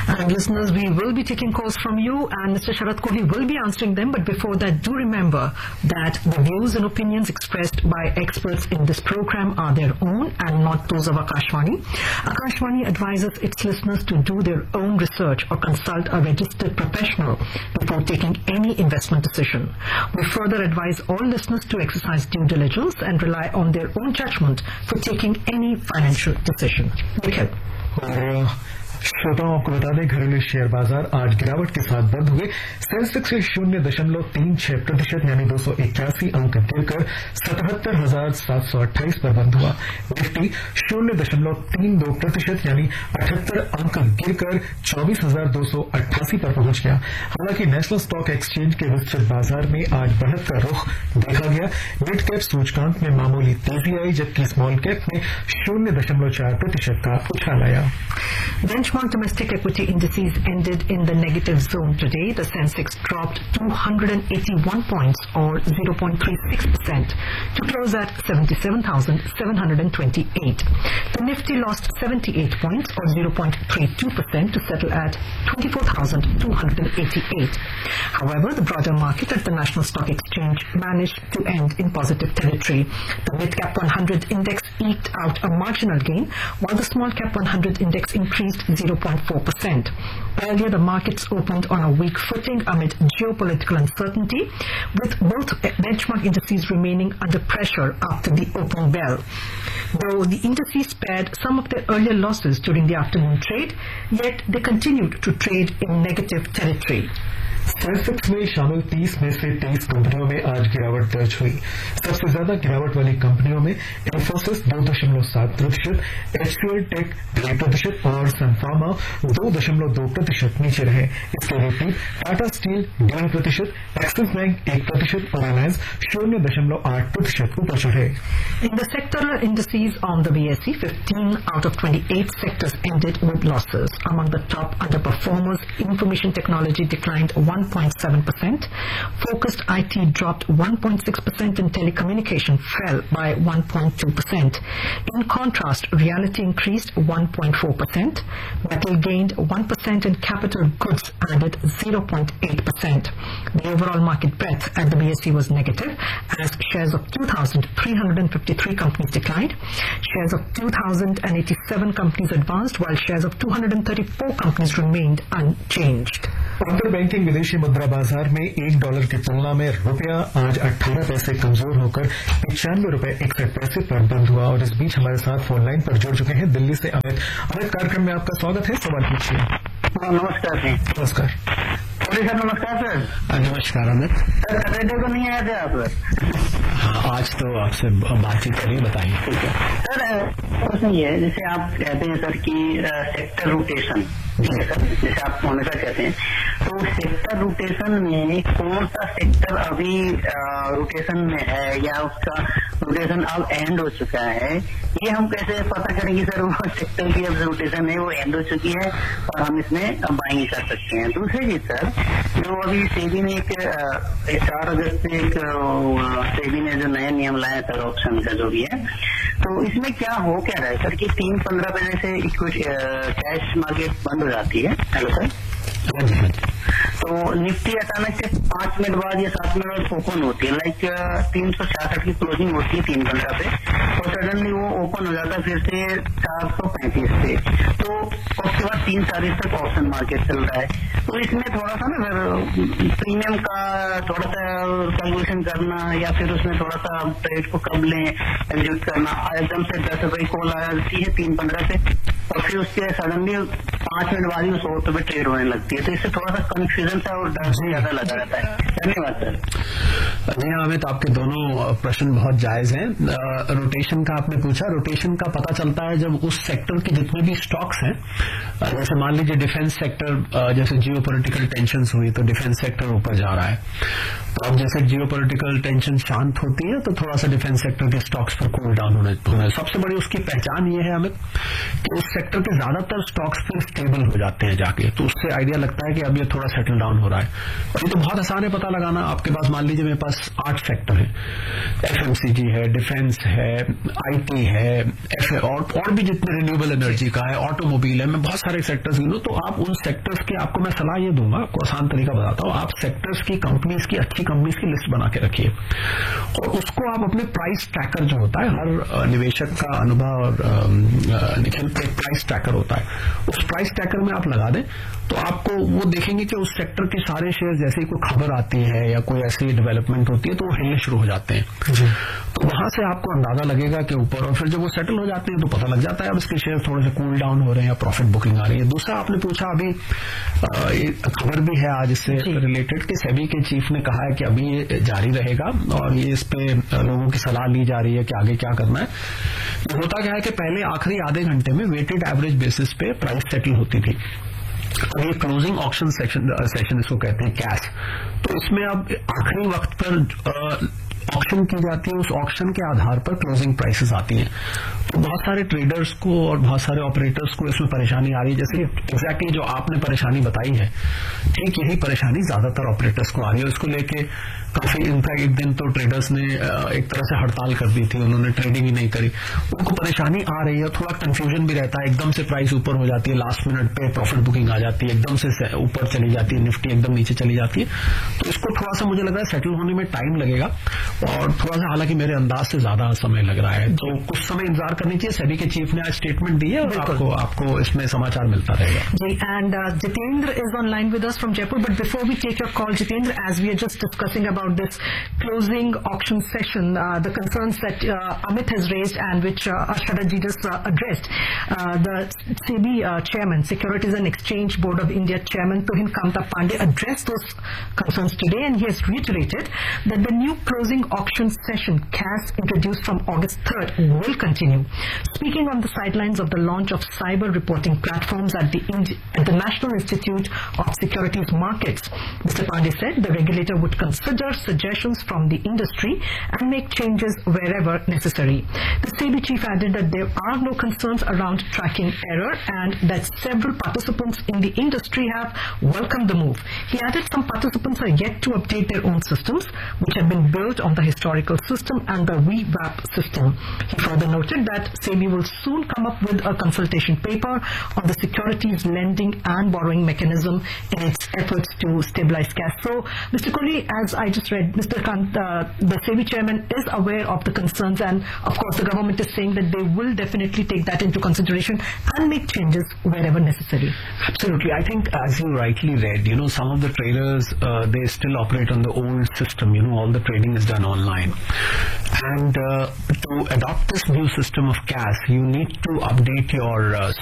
And listeners, we will be taking calls from you, and Mr. Sharat Kohli will be answering them. But before that, do remember that the views and opinions expressed by experts in this program are their own and not those of Akashvani. Akashvani advises its listeners to do their own research or consult a registered professional before taking any investment decision. We further advise all listeners to exercise due diligence and rely on their own judgment for taking any financial decision. Nikhil. श्रोताओं आपको बता दें घरेलू share बाजार आज गिरावट के साथ बंद हुए। सेंसेक्स 0.36% यानी 281 अंक गिरकर 77,728 पर बंद हुआ। निफ्टी 0.32% यानी 78 अंक गिरकर 24,288 पर पहुंच गया। हालांकि नेशनल स्टॉक एक्सचेंज के विस्तृत बाजार में आज बढ़त का रुख देखा गया। मिड कैप सूचकांक में मामूली तेजी आई, जबकि स्मॉल कैप में 0.4% का उछाल आया। Benchmark domestic equity indices ended in the negative zone today. The Sensex dropped 281 points or 0.36% to close at 77,728. The Nifty lost 78 points or 0.32% to settle at 24,288. However, the broader market at the National Stock Exchange managed to end in positive territory. The Mid-Cap 100 index eked out a marginal gain, while the Small-Cap 100 index increased 0.4%. Earlier, the markets opened on a weak footing amid geopolitical uncertainty, with both benchmark indices remaining under pressure after the open bell. Though the indices spared some of their earlier losses during the afternoon trade, yet they continued to trade in negative territory. Sensex में शामिल 30 में से 23 कंपनियों में आज गिरावट दर्ज हुई। सबसे ज्यादा गिरावट वाली कंपनियों में इंफोसिस 2.7%, HCL टेक 2% और सनफार्मा 2.2% नीचे रहे। इसके विपरीत टाटा स्टील 1%, एक्सिस बैंक 1% और रिलायंस 0.8% ऊपर चढ़े। In the sectoral indices on the BSE, 15 out of 28 sectors ended with losses. Among the top underperformers, information technology declined 1.7%, focused IT dropped 1.6% and telecommunication fell by 1.2%. In contrast, reality increased 1.4%, metal gained 1% and capital goods added 0.8%. The overall market breadth at the BSE was negative as shares of 2,353 companies declined, shares of 2,087 companies advanced, while shares of 234 companies remained unchanged. अंतर banking विदेशी मुद्रा बाजार में $1 की तुलना में रुपया आज 18 पैसे कमजोर होकर 95 रुपए 61 पैसे पर बंद हुआ। और इस बीच हमारे साथ फोन लाइन पर जुड़ चुके हैं दिल्ली से अमित। कार्यक्रम में आपका स्वागत है, सवाल पूछिए। नमस्कार जी। नमस्कार सर। नमस्कार सर। नमस्कार अमित। सर सैटरडे को नहीं आए थे आप सर? हाँ, आज तो आपसे बातचीत करिए, बताइए। ठीक है सर, प्रश्न ये है, जैसे आप कहते हैं सर कि सेक्टर रोटेशन, ठीक है सर, जैसे आप हमेशा कहते हैं, तो सेक्टर रोटेशन में कौन सा सेक्टर अभी रोटेशन में है या उसका रोटेशन अब एंड हो चुका है, ये हम कैसे पता करेंगे सर? वो सेक्टर की अब रोटेशन है वो एंड हो चुकी है और हम इसमें बाइंग कर सकते हैं। दूसरी चीज सर, जो अभी सेबी ने एक 4 अगस्त से एक सेबी ने जो नया नियम लाया सर ऑप्शन का जो भी है, तो इसमें क्या हो क्या रहा है सर कि 3-15 बजे से कैश मार्केट बंद हो जाती है। Hello sir. तो निफ्टी अचानक से 5 मिनट बाद या 7 मिनट बाद ओपन होती है, लाइक 366 की क्लोजिंग होती है 3:15 पे, और सडनली वो ओपन हो जाता है फिर से 435 पे, तो उसके बाद 3:40 तक ऑप्शन मार्केट चल रहा है। तो इसमें थोड़ा सा ना प्रीमियम का थोड़ा सा कैलकुलेशन करना या फिर उसमें थोड़ा सा ट्रेड को कब लें एग्जीक्यूट करना, एकदम से 10 रुपये कॉल आ जाती है 3:15 से और फिर उसके सडनली 5 मिनट बाद ही उस ऑटो पे ट्रेड होने लगती है, तो इससे थोड़ा सा कंफ्यूजन सा और डर से ज्यादा लगा रहता है। धन्यवाद सर। जी अमित, आपके दोनों प्रश्न बहुत जायज हैं। रोटेशन का आपने पूछा, रोटेशन का पता चलता है जब उस सेक्टर के जितने भी स्टॉक्स हैं, जैसे मान लीजिए डिफेंस सेक्टर, जैसे जियोपॉलिटिकल टेंशन हुई तो डिफेंस सेक्टर ऊपर जा रहा है, तो अब जैसे जियोपॉलिटिकल टेंशन शांत होती है तो थोड़ा सा डिफेंस सेक्टर के स्टॉक्स पर कूल डाउन होने। सबसे बड़ी उसकी पहचान ये है अमित कि उस सेक्टर के ज्यादातर स्टॉक्स फिर स्टेबल हो जाते हैं जाके, तो उससे आइडिया लगता है कि अब ये थोड़ा सेटल डाउन हो रहा है। और ये तो बहुत आसान है पता लगाना। आपके पास मान लीजिए मेरे पास 8 सेक्टर है, FMCG है, डिफेंस है, IT है, और भी जितने रिन्यूएबल एनर्जी का है, ऑटोमोबाइल है, मैं बहुत सारे सेक्टर्स गिनो, तो आप उन सेक्टर्स के, आपको मैं सलाह ये दूंगा, आपको आसान तरीका बताता हूँ, आप सेक्टर्स की, कंपनीज की, अच्छी कंपनीज की लिस्ट बना के रखिए और उसको आप अपने प्राइस ट्रैकर जो होता है, हर निवेशक का अनुभव और निखिल पे प्राइस ट्रैकर होता है, उस प्राइस ट्रैकर में आप लगा दें तो आपको वो देखेंगे कि उस सेक्टर के सारे शेयर, जैसे ही कोई खबर आती है या कोई ऐसी डेवलपमेंट होती है तो वो हिलने शुरू हो जाते हैं। तो वहां से आपको अंदाजा लगेगा कि ऊपर, और फिर जब वो सेटल हो जाते हैं तो पता लग जाता है अब इसके शेयर थोड़े से कूल डाउन हो रहे हैं या प्रॉफिट बुकिंग आ रही है। दूसरा आपने पूछा, अभी खबर भी है आज इससे रिलेटेड कि सेबी के चीफ ने कहा है कि अभी ये जारी रहेगा और ये इस पे लोगों की सलाह ली जा रही है कि आगे क्या करना है। ये होता क्या है कि पहले आखिरी आधे घंटे में वेटेड एवरेज बेसिस पे प्राइस सेटल होती थी, और ये क्लोजिंग ऑक्शन सेशन इसको कहते हैं, कैश। तो इसमें अब आखिरी वक्त पर ऑक्शन की जाती है, उस ऑक्शन के आधार पर क्लोजिंग प्राइसेस आती हैं। तो बहुत सारे ट्रेडर्स को और बहुत सारे ऑपरेटर्स को इसमें परेशानी आ रही है, जैसे एग्जैक्टली जो आपने परेशानी बताई है, ठीक यही परेशानी ज्यादातर ऑपरेटर्स को आ रही है। इसको लेके काफी, इनफैक्ट एक दिन तो ट्रेडर्स ने एक तरह से हड़ताल कर दी थी, उन्होंने ट्रेडिंग ही नहीं करी। उनको परेशानी आ रही है, थोड़ा कंफ्यूजन भी रहता है, एकदम से प्राइस ऊपर हो जाती है, लास्ट मिनट पे प्रॉफिट बुकिंग आ जाती है, एकदम से ऊपर चली जाती है, निफ्टी एकदम नीचे चली जाती है। तो इसको थोड़ा सा मुझे लग रहा है सेटल होने में टाइम लगेगा, और थोड़ा सा हालांकि मेरे अंदाज से ज्यादा समय लग रहा है, तो कुछ समय इंतजार करनी चाहिए। सेबी के चीफ ने आज स्टेटमेंट दी है और आपको इसमें समाचार मिलता रहेगा जी। And Jitendra is on line with us from Jaipur, but before we take your call Jitendra, as we are just discussing about this closing auction session, the concerns that Amit has raised and which Ashadaji just addressed, the SEBI chairman, Securities and Exchange Board of India chairman Tuhin Kanta Pandey addressed those concerns today, and he has reiterated that the new closing auction session CAS introduced from August 3rd will continue. Speaking on the sidelines of the launch of cyber reporting platforms at the National Institute of Securities Markets, Mr. Pandey said the regulator would consider suggestions from the industry and make changes wherever necessary. The SEBI chief added that there are no concerns around tracking error and that several participants in the industry have welcomed the move. He added some participants are yet to update their own systems, which have been built on the historical system and the VWAP system. He further noted that SEBI will soon come up with a consultation paper on the securities lending and borrowing mechanism in its efforts to stabilize cash. So, Mr. Kohli, as I just read, Mr. Kant, the SEBI chairman is aware of the concerns, and of course the government is saying that they will definitely take that into consideration and make changes wherever necessary. Absolutely. I think as you rightly read, some of the traders, they still operate on the old system. All the trading is done online. And to adopt this new system of CAS, you need to update your